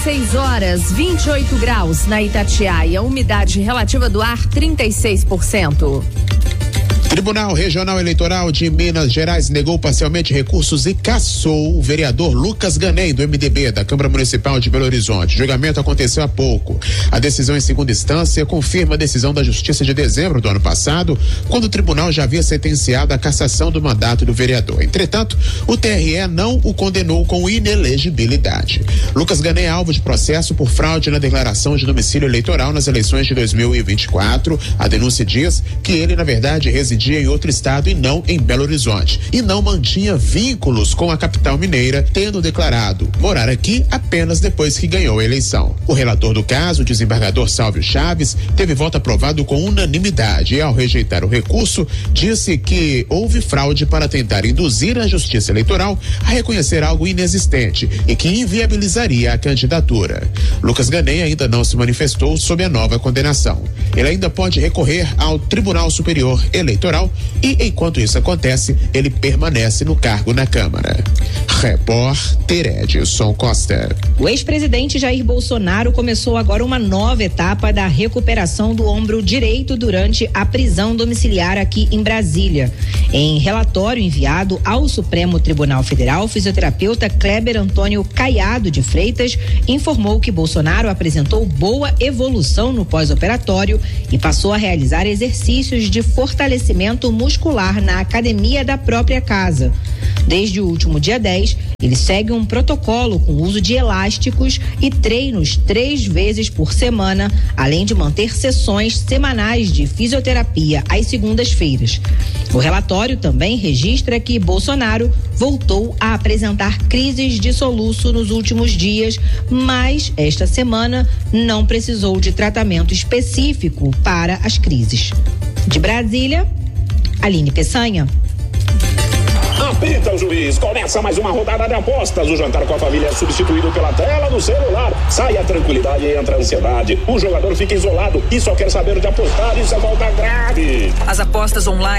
6 horas, 28 graus na Itatiaia, umidade relativa do ar 36%. Tribunal Regional Eleitoral de Minas Gerais negou parcialmente recursos e cassou o vereador Lucas Ganem, do MDB, da Câmara Municipal de Belo Horizonte. O julgamento aconteceu há pouco. A decisão em segunda instância confirma a decisão da Justiça de dezembro do ano passado, quando o tribunal já havia sentenciado a cassação do mandato do vereador. Entretanto, o TRE não o condenou com inelegibilidade. Lucas Ganem é alvo de processo por fraude na declaração de domicílio eleitoral nas eleições de 2024. A denúncia diz que ele, na verdade, residia em outro estado e não em Belo Horizonte, e não mantinha vínculos com a capital mineira, tendo declarado morar aqui apenas depois que ganhou a eleição. O relator do caso, o desembargador Sálvio Chaves, teve voto aprovado com unanimidade e, ao rejeitar o recurso, disse que houve fraude para tentar induzir a Justiça Eleitoral a reconhecer algo inexistente e que inviabilizaria a candidatura. Lucas Ganem ainda não se manifestou sobre a nova condenação. Ele ainda pode recorrer ao Tribunal Superior Eleitoral e, enquanto isso acontece, ele permanece no cargo na Câmara. Repórter Edson Costa. O ex-presidente Jair Bolsonaro começou agora uma nova etapa da recuperação do ombro direito durante a prisão domiciliar aqui em Brasília. Em relatório enviado ao Supremo Tribunal Federal, o fisioterapeuta Kleber Antônio Caiado de Freitas informou que Bolsonaro apresentou boa evolução no pós-operatório e passou a realizar exercícios de fortalecimento muscular na academia da própria casa. Desde o último dia 10, ele segue um protocolo com uso de elásticos e treinos 3 vezes por semana, além de manter sessões semanais de fisioterapia às segundas-feiras. O relatório também registra que Bolsonaro voltou a apresentar crises de soluço nos últimos dias, mas esta semana não precisou de tratamento específico para as crises. De Brasília, Aline Peçanha. Apita o juiz, começa mais uma rodada de apostas. O jantar com a família é substituído pela tela do celular. Sai a tranquilidade e entra a ansiedade. O jogador fica isolado e só quer saber de apostar. Isso é falta grave. As apostas online